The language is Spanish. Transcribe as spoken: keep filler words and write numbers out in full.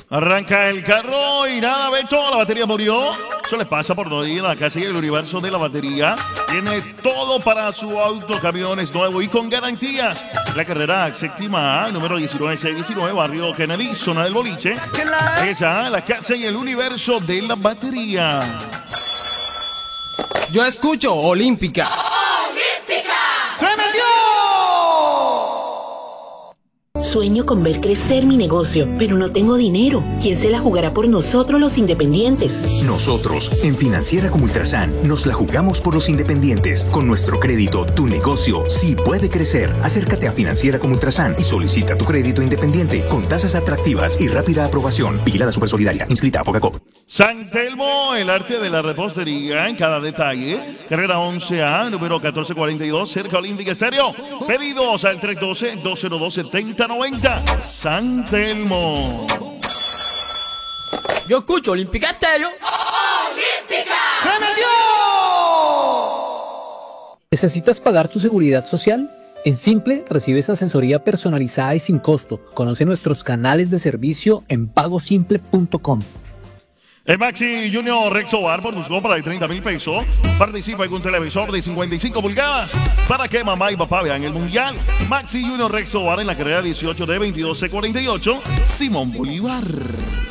Arranca el carro y nada, Beto, la batería murió. Eso le pasa por no ir a la casa y el universo de la batería. Tiene todo para su auto, camiones nuevo y con garantías. La carrera séptima A, número diecinueve seiscientos diecinueve, barrio Kennedy, zona del boliche. Ella, la casa y el universo de la batería. Yo escucho Olímpica. ¡Olímpica! ¡Se metió! Sueño con ver crecer mi negocio, pero no tengo dinero. ¿Quién se la jugará por nosotros los independientes? Nosotros, en Financiera como Ultrasan, nos la jugamos por los independientes. Con nuestro crédito, tu negocio sí puede crecer. Acércate a Financiera como Ultrasan y solicita tu crédito independiente con tasas atractivas y rápida aprobación. Vigilada Supersolidaria. Inscrita a Fogacop. San Telmo, el arte de la repostería en cada detalle. Carrera once A, número catorce cuarenta y dos, cerca Olímpica Estéreo. Pedidos al tres uno dos, dos cero dos, siete cero nueve cero. San Telmo. Yo escucho Olímpica Estéreo. ¡Olímpica! ¡Se metió! ¿Necesitas pagar tu seguridad social? En Simple recibes asesoría personalizada y sin costo. Conoce nuestros canales de servicio en pagosimple punto com. El Maxi Junior Rexo Bar por tus compras de treinta mil pesos. Participa con un televisor de cincuenta y cinco pulgadas para que mamá y papá vean el mundial. Maxi Junior Rexo Bar en la carrera dieciocho de veintidós C cuarenta y ocho, Simón Bolívar.